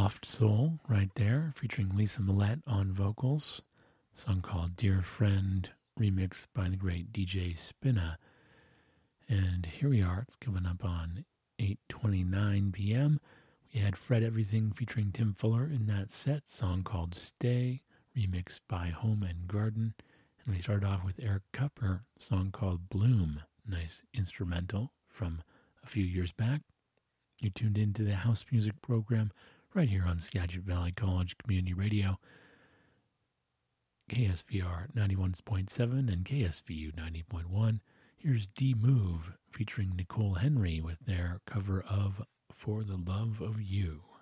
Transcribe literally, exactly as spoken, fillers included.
Soft Soul right there, featuring Lisa Millette on vocals. A song called Dear Friend, remixed by the great D J Spinna. And here we are, it's coming up on eight twenty-nine p.m. We had Fred Everything featuring Tim Fuller in that set, song called Stay, remixed by Home and Garden. And we started off with Eric Kupper, song called Bloom, nice instrumental from a few years back. You tuned into the house music program right here on Skagit Valley College Community Radio, K S V R ninety-one point seven and K S V U ninety point one. Here's D-Move featuring Nicole Henry with their cover of For the Love of You.